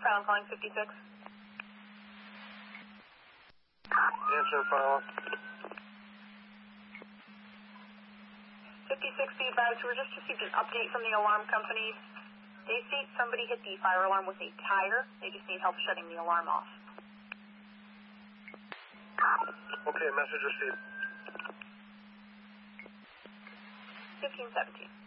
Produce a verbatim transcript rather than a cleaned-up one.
Crown calling fifty-six. Answer file. fifty-six, be advised, we just received an update from the alarm company. They state somebody hit the fire alarm with a tire. They just need help shutting the alarm off. Okay, message received. fifteen seventeen.